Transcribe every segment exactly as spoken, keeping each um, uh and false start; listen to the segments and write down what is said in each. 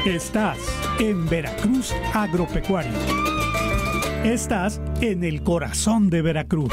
Estás en Veracruz Agropecuario. Estás en el corazón de Veracruz.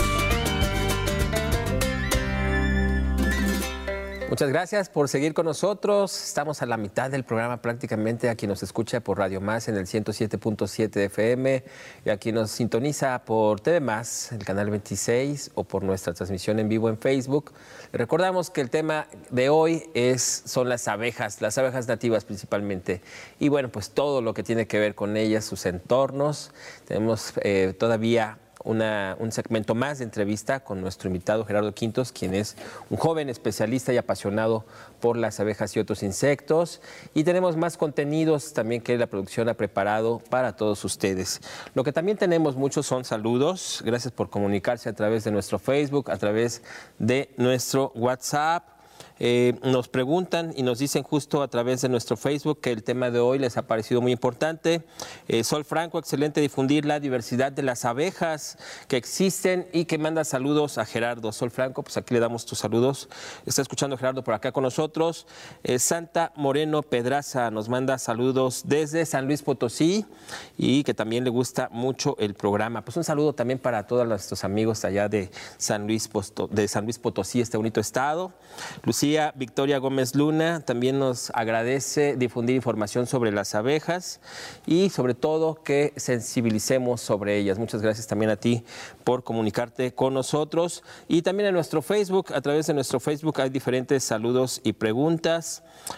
Muchas gracias por seguir con nosotros. Estamos a la mitad del programa prácticamente. A quien nos escucha por Radio Más en el ciento siete punto siete de F M y a quien nos sintoniza por T V Más, el canal veintiséis, o por nuestra transmisión en vivo en Facebook. Recordamos que el tema de hoy es, son las abejas, las abejas nativas principalmente. Y bueno, pues todo lo que tiene que ver con ellas, sus entornos. Tenemos eh, todavía Una, un segmento más de entrevista con nuestro invitado Gerardo Quintos, quien es un joven especialista y apasionado por las abejas y otros insectos. Y tenemos más contenidos también que la producción ha preparado para todos ustedes. Lo que también tenemos muchos son saludos. Gracias por comunicarse a través de nuestro Facebook, a través de nuestro WhatsApp. Eh, nos preguntan y nos dicen justo a través de nuestro Facebook que el tema de hoy les ha parecido muy importante. Eh, Sol Franco, excelente difundir la diversidad de las abejas que existen y que manda saludos a Gerardo. Sol Franco, pues aquí le damos tus saludos. Está escuchando Gerardo por acá con nosotros. Eh, Santa Moreno Pedraza nos manda saludos desde San Luis Potosí y que también le gusta mucho el programa. Pues un saludo también para todos nuestros amigos allá de San Luis, Posto, de San Luis Potosí, este bonito estado. Lucía Victoria Gómez Luna también nos agradece difundir información sobre las abejas y sobre todo que sensibilicemos sobre ellas. Muchas gracias también a ti por comunicarte con nosotros. Y también en nuestro Facebook, a través de nuestro Facebook hay diferentes saludos y preguntas.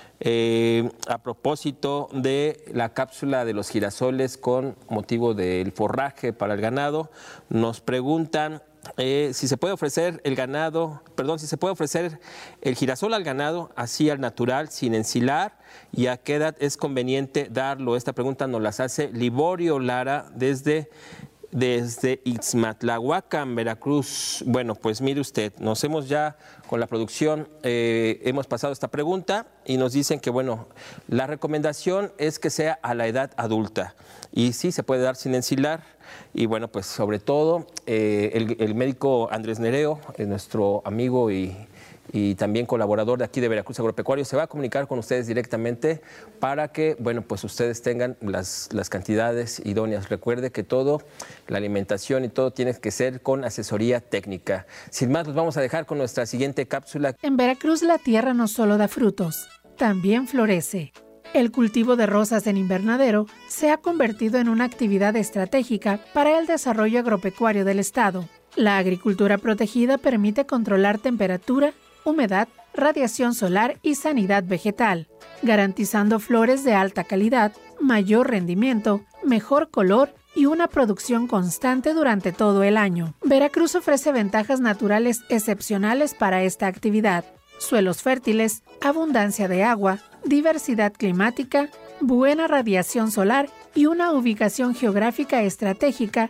Eh, a propósito de la cápsula de los girasoles con motivo del forraje para el ganado, nos preguntan Eh, si se puede ofrecer el ganado, perdón, si se puede ofrecer el girasol al ganado, así al natural, sin ensilar, y a qué edad es conveniente darlo. Esta pregunta nos las hace Liborio Lara desde, desde Ixmatlahuacán, Veracruz. Bueno, pues mire usted, nos hemos ya con la producción, eh, hemos pasado esta pregunta y nos dicen que, bueno, la recomendación es que sea a la edad adulta y sí se puede dar sin ensilar. Y bueno, pues sobre todo eh, el, el médico Andrés Nereo, eh, nuestro amigo y, y también colaborador de aquí de Veracruz Agropecuario, se va a comunicar con ustedes directamente para que, bueno, pues ustedes tengan las, las cantidades idóneas. Recuerde que todo, la alimentación y todo tiene que ser con asesoría técnica. Sin más, los vamos a dejar con nuestra siguiente cápsula. En Veracruz la tierra no solo da frutos, también florece. El cultivo de rosas en invernadero se ha convertido en una actividad estratégica para el desarrollo agropecuario del estado. La agricultura protegida permite controlar temperatura, humedad, radiación solar y sanidad vegetal, garantizando flores de alta calidad, mayor rendimiento, mejor color y una producción constante durante todo el año. Veracruz ofrece ventajas naturales excepcionales para esta actividad: suelos fértiles, abundancia de agua, diversidad climática, buena radiación solar y una ubicación geográfica estratégica